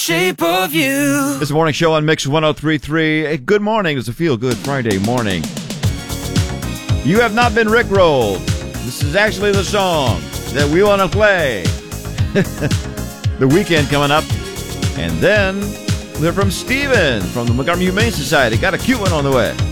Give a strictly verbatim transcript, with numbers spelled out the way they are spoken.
Shape of You. This morning show on Mix one oh three point three. Good morning. It's a feel-good Friday morning. You have not been rickrolled. This is actually the song that we want to play. The weekend coming up. And then we're from Steven from the Montgomery Humane Society. Got a cute one on the way.